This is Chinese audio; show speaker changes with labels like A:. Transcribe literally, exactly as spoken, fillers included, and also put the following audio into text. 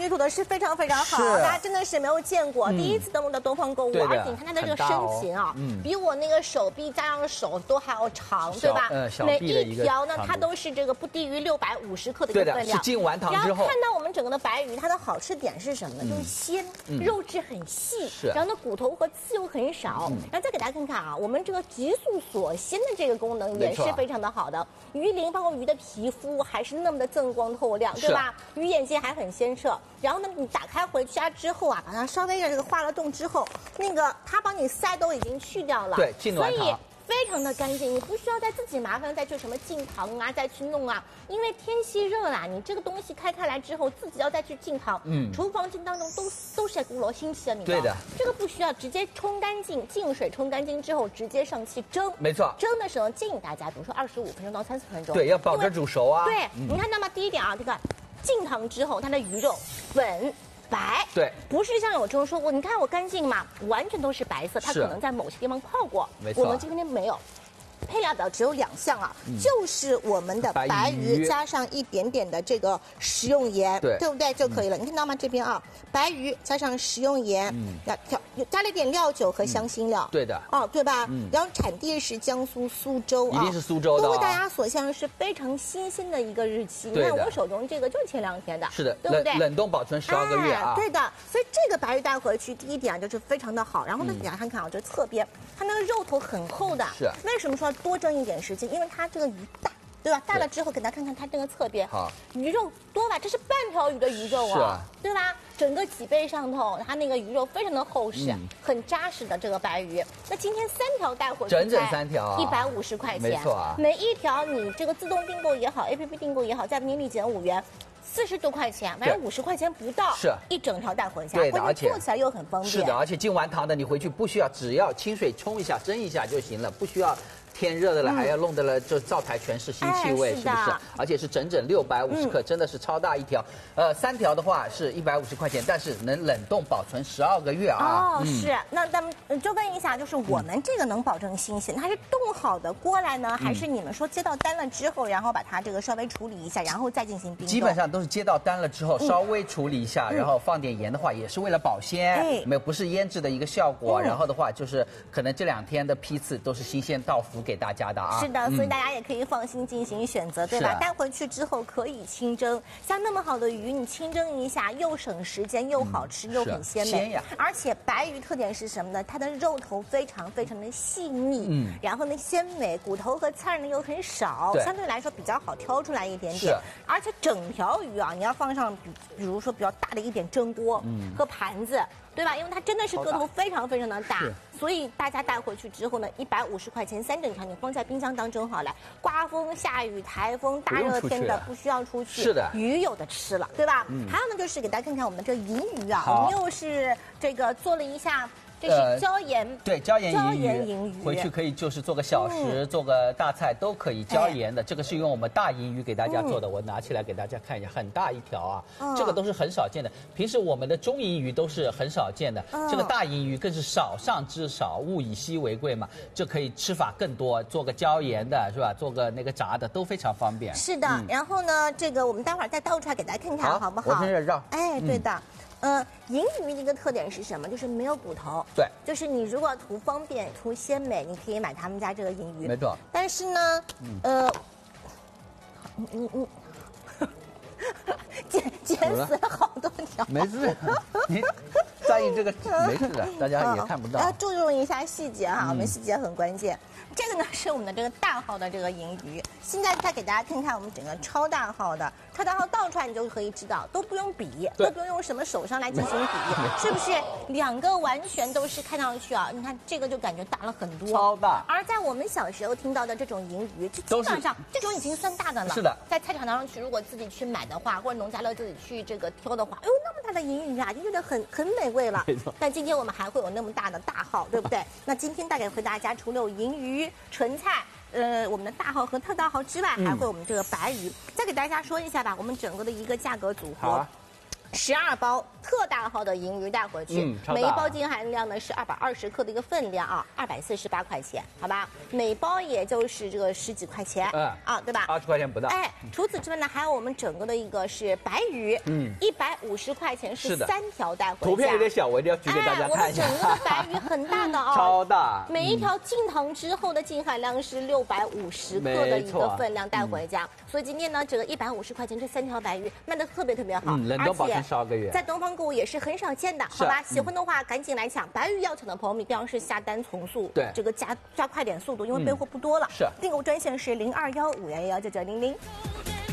A: 鱼吐的是非常非常好，大家真的是没有见过，第一次登录的东方购物，而且你看它的这个身形啊，比我那个手臂加上手都还要长，对吧？每一条呢，它都是这个不低于六百五十克的一个分量。是进完糖之后，然后看到我们整个的白鱼，它的好吃点是什么呢？就是鲜，肉质很细，然后呢骨头和刺又很少。然后再给大家看看啊，我们这个急速锁鲜的这个功能也是非常的好的。鱼鳞包括鱼的皮肤还是那么的锃光透亮，对吧？鱼眼睛还很鲜澈。然后呢，你打开回家之后啊，把它稍微的这个化了冻之后，那个它帮你腮都已经去掉了，对，进暖糖。非常的干净，你不需要再自己麻烦再去什么进糖啊，再去弄啊，因为天气热啦，你这个东西开开来之后，自己要再去进糖，嗯，厨房间当中都都是古老新奇的，你知道？对的，这个不需要，直接冲干净，净水冲干净之后，直接上气蒸，没错，蒸的时候建议大家，比如说二十五分钟到三十分钟，对，要保证煮熟啊。对，嗯、你看到吗？第一点啊，这个进糖之后，它的鱼肉粉。白，对，不是像有中说过，你看我干净吗？完全都是白色，它可能在某些地方泡过，没错，我们今天没有。配料表只有两项啊，嗯、就是我们的白鱼加上一点点的这个食用盐，对，对不对就可以了？嗯、你看到吗？这边啊，白鱼加上食用盐，嗯，加加了一点料酒和香辛料，嗯、对的，哦，对吧？嗯，然后产地是江苏苏州啊，一定是苏州的、啊，都为大家所向是非常新鲜的一个日期。你看我手中这个就是前两天的，是的，对不对？冷冻保存十二个月啊，对的。所以这个白鱼带回去，第一点就是非常的好。然后呢，给大家看看啊，这侧边它那个肉头很厚的，是为什么说？多蒸一点时间，因为它这个鱼大，对吧？大了之后，给大家看看它这个侧边，好，鱼肉多吧？这是半条鱼的鱼肉啊，啊对吧？整个脊背上头，它那个鱼肉非常的厚实，嗯、很扎实的这个白鱼。那今天三条带回去，整整三条，一百五十块钱，没错啊。每一条你这个自动订购也好 ，A P P 订购也好，在明里减五元。四十多块钱，反正五十块钱不到，是一整条带回家，对的，而且做起来又很方便。是的，而且进完糖的，你回去不需要，只要清水冲一下、蒸一下就行了，不需要。天热的了，还要弄得了，就灶台全是腥气味，哎、是, 是不是？而且是整整六百五十克，嗯、真的是超大一条。呃，三条的话是一百五十块钱，但是能冷冻保存十二个月啊。哦，嗯、是。那咱们就问一下，就是我们这个能保证新鲜，它是冻好的过来呢，还是你们说接到单了之后，然后把它这个稍微处理一下，然后再进行冰冻？基本上都是接到单了之后，稍微处理一下，嗯、然后放点盐的话，也是为了保鲜，哎、没有不是腌制的一个效果。嗯、然后的话，就是可能这两天的批次都是新鲜到府给大家的啊。是的，所以大家也可以放心进行选择，对吧？啊、带回去之后可以清蒸，像那么好的鱼，你清蒸一下又省时间，又好吃，嗯、又很鲜美。呀而且白鱼特点是什么呢？它的肉头非常非常的细腻，嗯，然后呢鲜美，骨头和刺呢又很少，相对来说比较好挑出来一点点。而且整条鱼啊，你要放上比比如说比较大的一点蒸锅，嗯，和盘子。对吧？因为它真的是个头非常非常的大，所以大家带回去之后呢，一百五十块钱三整条，你放在冰箱当中好了。刮风、下雨、台风、大热天的，不需要出去。是的，鱼有的吃了，对吧？嗯、还有呢，就是给大家看看我们的这个银鱼啊，我们又是这个做了一下。这是椒盐、呃，对椒盐银鱼，椒盐银鱼回去可以就是做个小食，嗯、做个大菜都可以椒盐的。哎、这个是用我们大银鱼给大家做的，嗯、我拿起来给大家看一下，很大一条啊，嗯、这个都是很少见的。平时我们的中银鱼都是很少见的，嗯、这个大银鱼更是少上之少，物以稀为贵嘛，这可以吃法更多，做个椒盐的是吧？做个那个炸的都非常方便。是的，嗯、然后呢，这个我们待会儿再倒出来给大家看看，好, 好不好？我先热绕。哎，对的。嗯呃，银鱼的一个特点是什么？就是没有骨头。对，就是你如果图方便、图鲜美，你可以买他们家这个银鱼。没错。但是呢，嗯、呃，你你你，剪剪死了好多条。没事，你在意这个没事的，大家也看不到。要注重一下细节哈，嗯、我们细节很关键。这个呢是我们的这个大号的这个银鱼，现在再给大家看看我们整个超大号的，超大号倒出来你就可以知道，都不用比，都不用用什么手上来进行比，是不是？两个完全都是看上去啊，你看这个就感觉大了很多，超大。而在我们小时候听到的这种银鱼，就基本上这种已经算大的了。是的，在菜场上去如果自己去买的话，或者农家乐自己去这个挑的话，哎呦那么大的银鱼啊，就觉得很很美味了。没错。但今天我们还会有那么大的大号，对不对？那今天大概和大家除了有银鱼、纯菜，呃，我们的大号和特大号之外，还会有我们这个白鱼。嗯、再给大家说一下吧，我们整个的一个价格组合。好啊。 十二包特大号的银鱼带回去，嗯、每一包净含量呢是二百二十克的一个分量啊，二百四十八块钱，好吧？每包也就是这个十几块钱，嗯啊，对吧？
B: 二十块钱不到。
A: 哎，除此之外呢，还有我们整个的一个是白鱼，嗯，一百五十块钱是三条带回家。
B: 图片有点小，我一定要举给大家看一下。
A: 哎、我们整个的白鱼很大的啊，
B: 超大，
A: 每一条进糖之后的净含量是六百五十克的一个分量带回家，嗯、所以今天呢，这个一百五十块钱这三条白鱼卖的特别特别好，
B: 嗯、冷冻保存十二个月，
A: 在东方购物也是很少见的，好吧？喜欢的话赶紧来抢，白鱼要抢的朋友们一定要是下单从速，
B: 对，
A: 这个加加快点速度，因为备货不多了。
B: 是，
A: 订购专线是零二幺五幺幺九九零零。